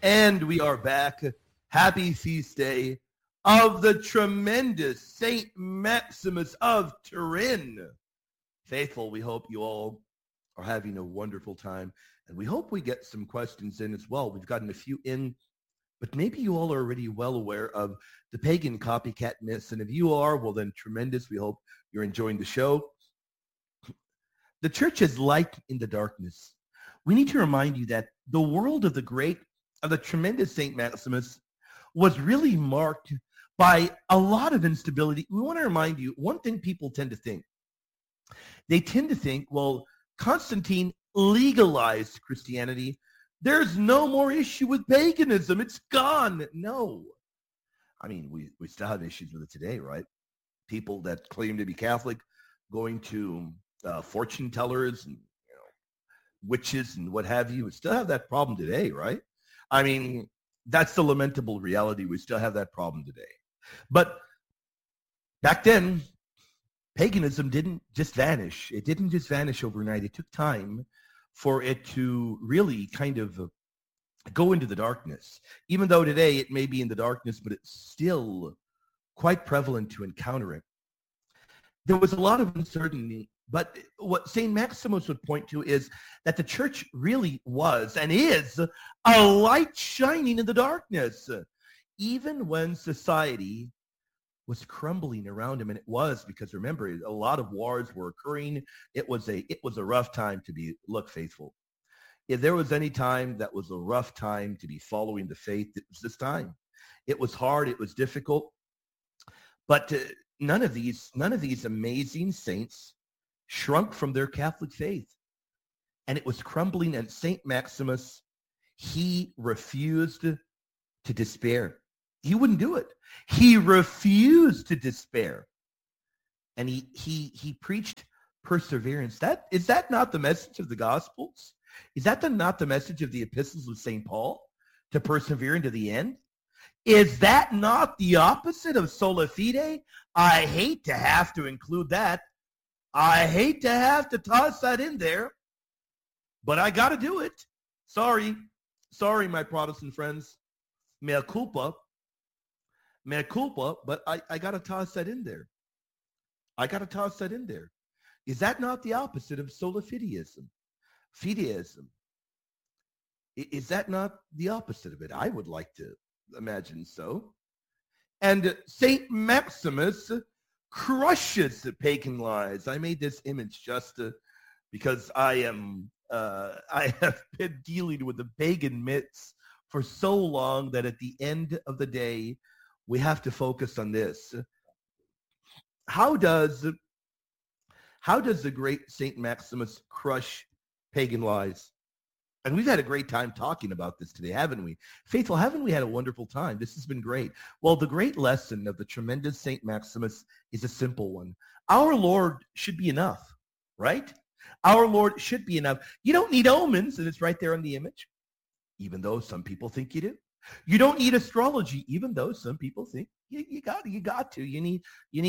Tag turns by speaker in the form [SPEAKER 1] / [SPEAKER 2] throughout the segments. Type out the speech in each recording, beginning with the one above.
[SPEAKER 1] And we are back. Happy feast day of the tremendous Saint Maximus of Turin. Faithful, we hope you all are having a wonderful time. And we hope we get some questions in as well. We've gotten a few in, but maybe you all are already well aware of the pagan copycat myths. And if you are, well then tremendous. We hope you're enjoying the show. The church is light in the darkness. We need to remind you that the world of the tremendous St. Maximus was really marked by a lot of instability. We want to remind you, one thing people tend to think. They tend to think, well, Constantine legalized Christianity. There's no more issue with paganism. It's gone. No. I mean, we still have issues with it today, right? People that claim to be Catholic going to fortune tellers and witches and what have you. We still have that problem today, right? I mean, that's the lamentable reality. We still have that problem today. But back then, paganism didn't just vanish. It didn't just vanish overnight. It took time for it to really kind of go into the darkness. Even though today it may be in the darkness, but it's still quite prevalent to encounter it. There was a lot of uncertainty. But what St. Maximus would point to is that the church really was and is a light shining in the darkness. Even when society was crumbling around him, and it was, because remember, a lot of wars were occurring. It was a rough time to look faithful. If there was any time that was a rough time to be following the faith, it was this time. It was hard. It was difficult. But none of these amazing saints shrunk from their Catholic faith. And it was crumbling, and St. Maximus, he refused to despair. He wouldn't do it. He refused to despair. And he preached perseverance. Is that not the message of the Gospels? Is that not the message of the epistles of St. Paul? To persevere into the end? Is that not the opposite of sola fide? I hate to have to include that. I hate to have to toss that in there, but I got to do it. Sorry, my Protestant friends. Mea culpa, but I got to toss that in there. Is that not the opposite of sola fideism? Fideism. Is that not the opposite of it? I would like to imagine so. And St. Maximus crushes the pagan lies. I made this image just because I have been dealing with the pagan myths for so long that at the end of the day, we have to focus on this. How does the great St. Maximus crush pagan lies? And we've had a great time talking about this today, haven't we? Faithful, haven't we had a wonderful time? This has been great. Well, the great lesson of the tremendous St. Maximus is a simple one. Our Lord should be enough, right? Our Lord should be enough. You don't need omens, and it's right there on the image, even though some people think you do. You don't need astrology, even though some people think you got to. You need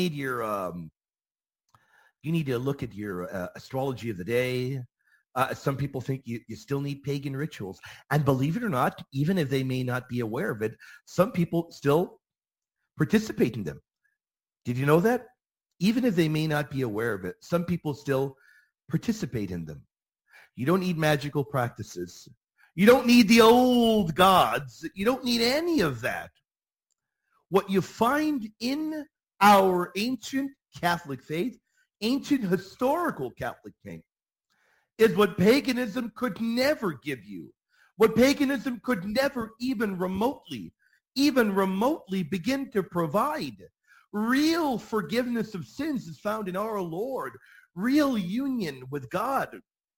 [SPEAKER 1] to look at your astrology of the day. Some people think you still need pagan rituals. And believe it or not, even if they may not be aware of it, some people still participate in them. Did you know that? Even if they may not be aware of it, some people still participate in them. You don't need magical practices. You don't need the old gods. You don't need any of that. What you find in our ancient Catholic faith, ancient historical Catholic faith, is what paganism could never give you, what paganism could never even remotely begin to provide. Real forgiveness of sins is found in our Lord, real union with God,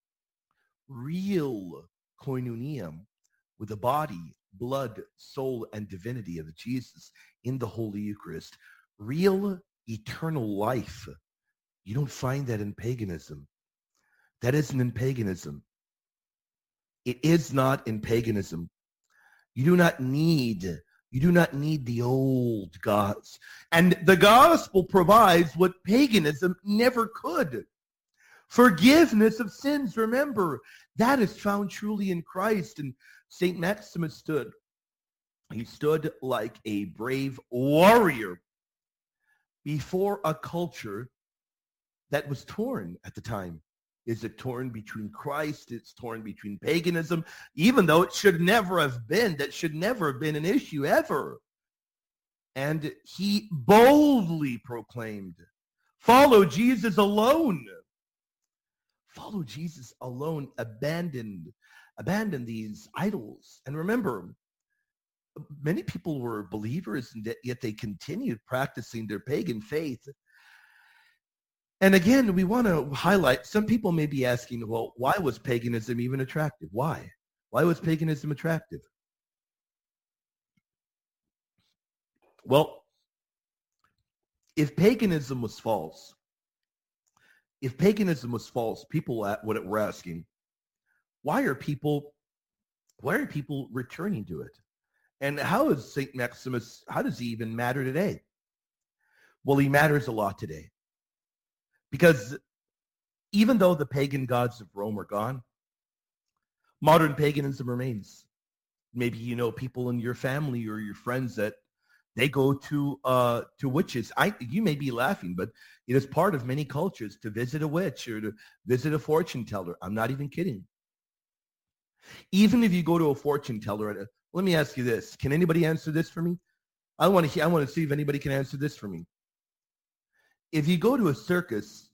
[SPEAKER 1] real koinonia with the body, blood, soul, and divinity of Jesus in the Holy Eucharist, real eternal life. You don't find that in paganism. That isn't in paganism. It is not in paganism. You do not need the old gods. And the gospel provides what paganism never could. Forgiveness of sins, remember, that is found truly in Christ. And St. Maximus stood He stood like a brave warrior before a culture that was torn at the time. Is it torn between Christ? It's torn between paganism, even though it should never have been. That should never have been an issue ever. And he boldly proclaimed, follow Jesus alone. Follow Jesus alone. Abandon these idols. And remember, many people were believers, and yet they continued practicing their pagan faith. And again, we want to highlight, some people may be asking, well, why was paganism even attractive? Why? Why was paganism attractive? Well, if paganism was false, people were asking, why are people returning to it? And how is St. Maximus, how does he even matter today? Well, he matters a lot today. Because even though the pagan gods of Rome are gone, modern paganism remains. Maybe you know people in your family or your friends that they go to witches. You may be laughing, but it is part of many cultures to visit a witch or to visit a fortune teller. I'm not even kidding. Even if you go to a fortune teller, let me ask you this. Can anybody answer this for me? I want to see if anybody can answer this for me. If you go to a circus,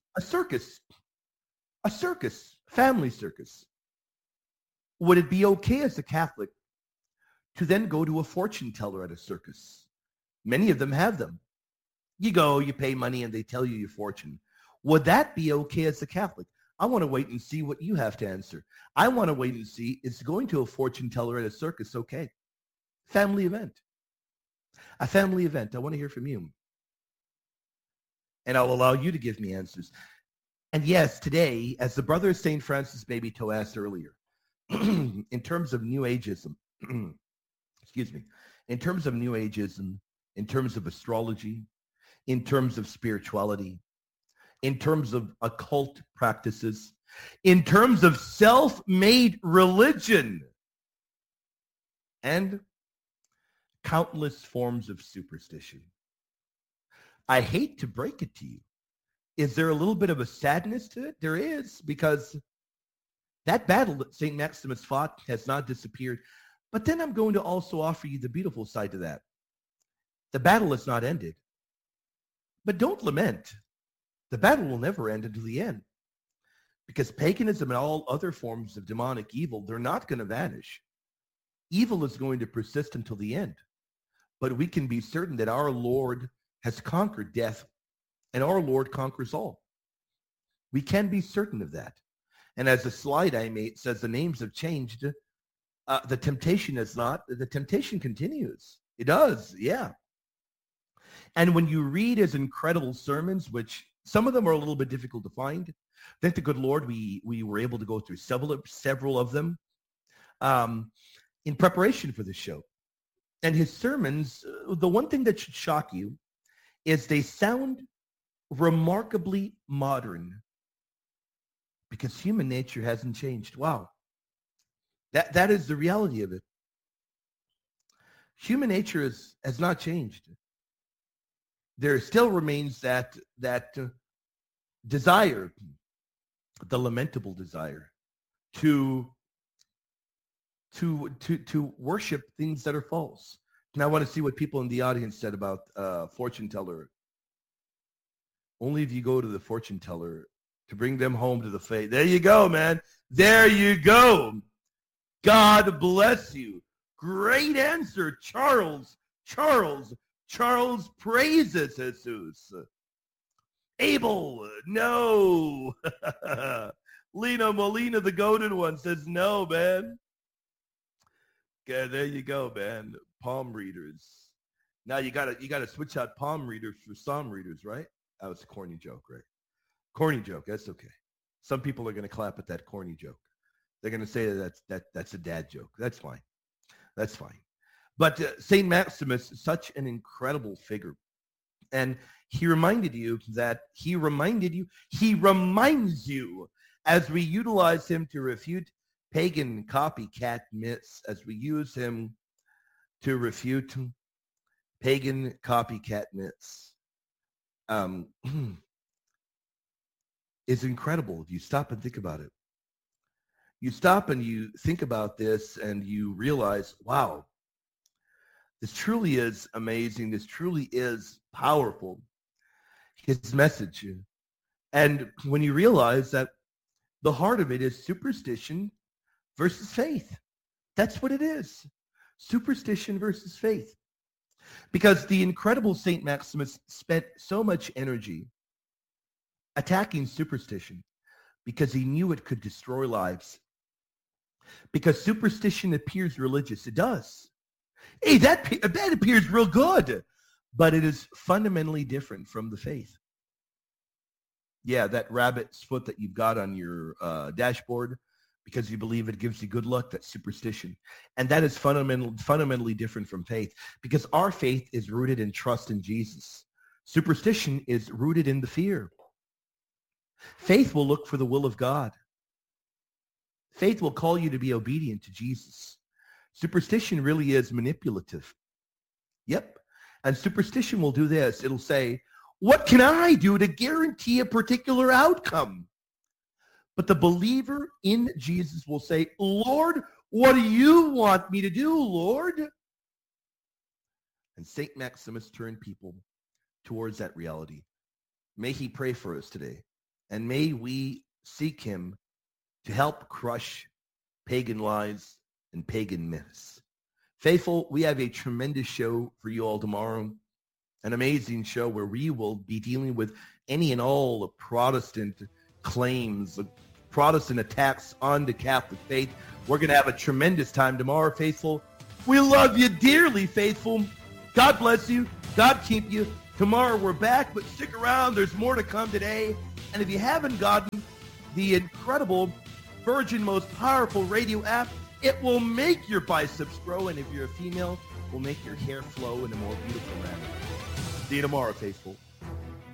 [SPEAKER 1] family circus, would it be okay as a Catholic to then go to a fortune teller at a circus? Many of them have them. You go, you pay money, and they tell you your fortune. Would that be okay as a Catholic? I want to wait and see what you have to answer. I want to wait and see, is going to a fortune teller at a circus okay? Family event. A family event. I want to hear from you. And I'll allow you to give me answers. And yes, today, as the brother of St. Francis Babytoe asked earlier, in terms of New Ageism, excuse me, in terms of New Ageism, in terms of astrology, in terms of spirituality, in terms of occult practices, in terms of self-made religion, and countless forms of superstition. I hate to break it to you. Is there a little bit of a sadness to it? There is, because that battle that St. Maximus fought has not disappeared. But then I'm going to also offer you the beautiful side to that. The battle has not ended. But don't lament. The battle will never end until the end. Because paganism and all other forms of demonic evil, they're not going to vanish. Evil is going to persist until the end. But we can be certain that our Lord has conquered death, and our Lord conquers all. We can be certain of that. And as the slide I made says, the names have changed. The temptation is not. The temptation continues. It does, yeah. And when you read his incredible sermons, which some of them are a little bit difficult to find, thank the good Lord we were able to go through several of them in preparation for this show. And his sermons, the one thing that should shock you is they sound remarkably modern because human nature hasn't changed. Wow. That is the reality of it. Human nature has not changed. There still remains that desire, the lamentable desire to worship things that are false. And I want to see what people in the audience said about fortune teller. Only if you go to the fortune teller to bring them home to the faith. There you go, man. There you go. God bless you. Great answer, Charles. Charles praises Jesus. Abel, no. Lena Molina, the goaded one, says no, man. Okay, there you go, man. Palm readers. Now you gotta switch out palm readers for psalm readers, right? That was a corny joke, right? Corny joke. That's okay. Some people are gonna clap at that corny joke. They're gonna say that's a dad joke. That's fine. That's fine. But St. Maximus is such an incredible figure. And he reminds you, as we utilize him to refute pagan copycat myths, as we use him to refute pagan copycat myths is incredible if you stop and think about it. You stop and you think about this and you realize, wow, this truly is amazing. This truly is powerful, his message. And when you realize that the heart of it is superstition versus faith. That's what it is. Superstition versus faith. Because the incredible St. Maximus spent so much energy attacking superstition because he knew it could destroy lives. Because superstition appears religious. It does. Hey, that appears real good. But it is fundamentally different from the faith. Yeah, that rabbit's foot that you've got on your dashboard because you believe it gives you good luck, that's superstition. And that is fundamentally different from faith because our faith is rooted in trust in Jesus. Superstition is rooted in the fear. Faith will look for the will of God. Faith will call you to be obedient to Jesus. Superstition really is manipulative. Yep. And superstition will do this. It'll say, what can I do to guarantee a particular outcome? But the believer in Jesus will say, Lord, what do you want me to do, Lord? And St. Maximus turned people towards that reality. May he pray for us today. And may we seek him to help crush pagan lies and pagan myths. Faithful, we have a tremendous show for you all tomorrow. An amazing show where we will be dealing with any and all of Protestant claims, Protestant attacks on the Catholic faith. We're going to have a tremendous time tomorrow, Faithful. We love you dearly, Faithful. God bless you. God keep you. Tomorrow we're back, but stick around. There's more to come today. And if you haven't gotten the incredible Virgin Most Powerful Radio app, it will make your biceps grow. And if you're a female, it will make your hair flow in a more beautiful manner. See you tomorrow, Faithful.